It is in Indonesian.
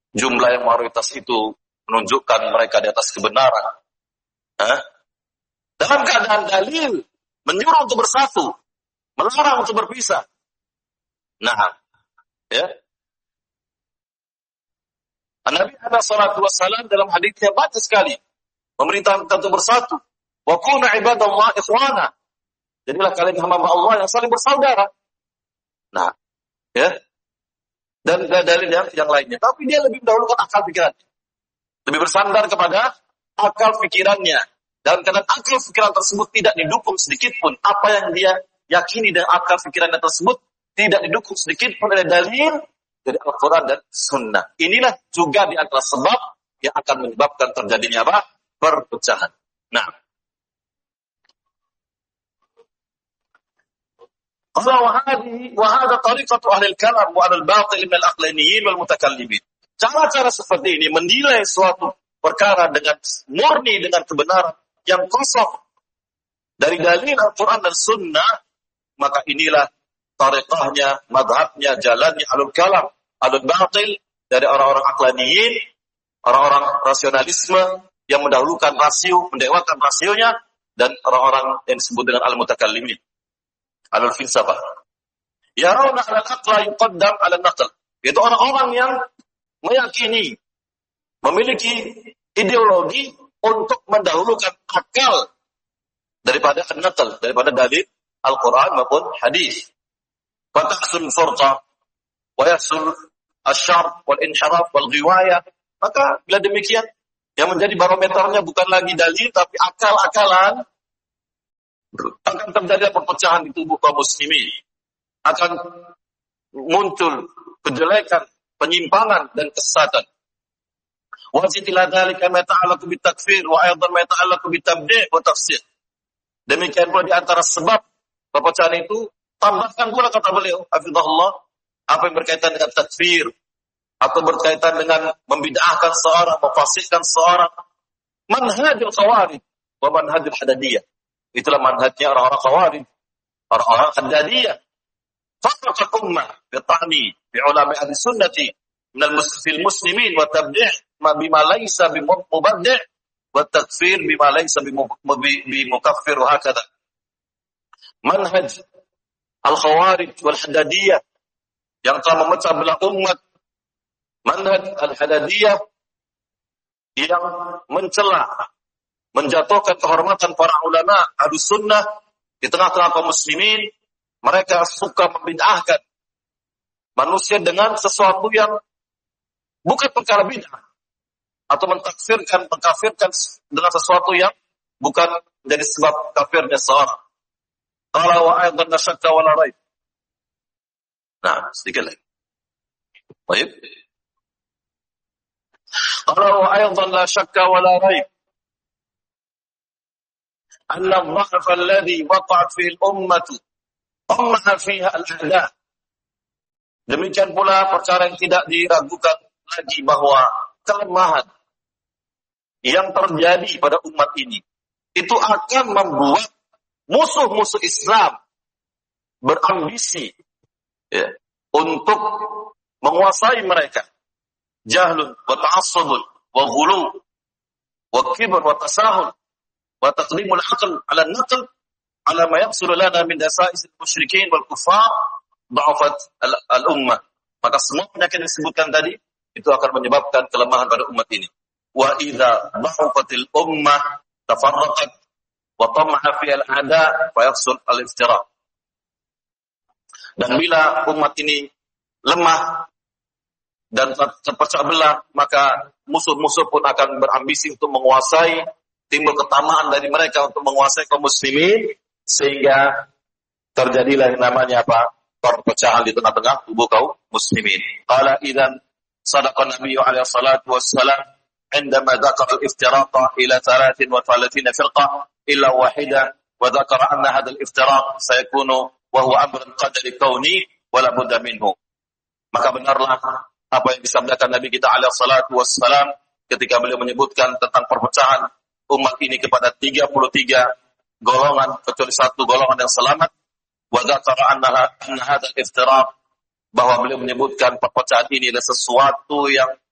jumlah yang mayoritas itu menunjukkan mereka di atas kebenaran. Dalam keadaan dalil menyuruh untuk bersatu, melarang untuk berpisah. Nah, ya. Nabi alaihi salatu wassalam dalam hadisnya banyak sekali memerintahkan kita untuk bersatu. Wa kunu ibadallah ikhwana. Jadilah kalian hamba Allah yang saling bersaudara. Nah, ya. Dan dalil yang lainnya. Tapi dia lebih mendahulukan akal pikirannya. Lebih bersandar kepada akal pikirannya. Dan karena akal pikiran tersebut tidak didukung sedikit pun. Apa yang dia yakini dengan akal pikirannya tersebut tidak didukung sedikit pun oleh dalil dari Al-Quran dan Sunnah. Inilah juga di antara sebab yang akan menyebabkan terjadinya apa? Perpecahan. Nah, wahada tariqatu ahli al-kalam wa al-batil min al-aqlaniyin wal mutakallimin. Cara-cara seperti ini menilai suatu perkara dengan murni dengan kebenaran yang kosong dari dalil Al-Quran dan Sunnah, maka inilah tariqahnya, madhabnya, jalannya alul kalam, alul batil, dari orang-orang aqlaniyin, orang-orang rasionalisme yang mendahulukan rasio, mendewakan rasionya, dan orang-orang yang disebut dengan al-mutakallimin, alul filsafah. Yarawna al-aqla yuqaddam al-naql. Itu orang-orang yang meyakini, memiliki ideologi untuk mendahulukan akal daripada an-naql, daripada dalil Al-Quran maupun hadis. Fatahsul furqa wa yahsul asyar wal inhiraf wal ghiwayah. Maka bila demikian yang menjadi barometernya bukan lagi dalil tapi akal-akalan, akan terjadi perpecahan di tubuh kaum muslimin, akan muncul kejelekan, penyimpangan dan kesesatan. Wazid ila dzalika ma ta'allaqu bitakfir wa aidan ma ta'allaqu bitabdi' wa tafsir. Demikian pula di antara sebab perpecahan itu, tambahkan pula kata beliau, hafizahullah, apa yang berkaitan dengan takfir atau berkaitan dengan membid'ahkan seorang, memfasikkan seorang. Manhajul khawarij wa manhajul hadadiyah. Itulah manhajnya orang-orang khawarij, orang-orang hadadiyah. Farraqa ummah bita'ni bi ulama ahli sunnati min al-musfil muslimin wa tabdi' ma bima laysa bi mubaddi' wa takfir bima laysa bi mukaffir wa hakadha. Manhaj al-khawarij wal hadadiyah yang telah memecah belah umat, manhaj al-hadadiyah yang mencela, menjatuhkan kehormatan para ulama ahli sunnah di tengah-tengah kaum muslimin. Mereka suka membid'ahkan manusia dengan sesuatu yang bukan perkara bid'ah, atau mengkafirkan dengan sesuatu yang bukan menjadi sebab kafirnya seorang. Qala wa aidan la syakka wa la raib. Nah, sedikit lagi. Baik. Qala wa aidan la syakka wa la raib. Anna ad-dha'f alladhi waqa'at fihi al-ummah ummaha fiha al-a'da. Demikian pula perkara yang tidak diragukan lagi bahwa kelemahan yang terjadi pada umat ini itu akan membuat musuh-musuh Islam berambisi untuk menguasai mereka. Jahlun wa ta'assubun wa ghulu wa kibr wa tasahul wa taqdimul aql 'ala an-naql 'ala ma yahsul lana min dasa'is al-musyrikin wal kuffar dha'afat al-ummah. Maka semua penyakit yang disebutkan tadi itu akan menyebabkan kelemahan pada umat ini. Wa idza dha'afatil ummah tafarraqat wa tama'a fi al-'ada fa yahsul al-iftiraq. Dan bila umat ini lemah dan terpecah belah, maka musuh-musuh pun akan berambisi untuk menguasai, timbul ketamaan dari mereka untuk menguasai kaum muslimin, sehingga terjadilah yang namanya apa? Perpecahan di tengah-tengah tubuh kaum muslimin. Qala idzan sadaqa Nabi alaihi salatu wassalam عندما ذكر الافتراق إلى 33 فرقة إلا واحدة وذكر أن هذا الافتراق سيكون وهو أمر قدر كوني ولا بد منه. Maka benarlah apa yang disabdakan Nabi kita alaihi salatu wassalam ketika beliau menyebutkan tentang perpecahan umat ini kepada 33 golongan, kecuali satu golongan yang selamat. Wa dzakara anna hadzal iftiraq, bahwa beliau menyebutkan perpecahan ini adalah sesuatu yang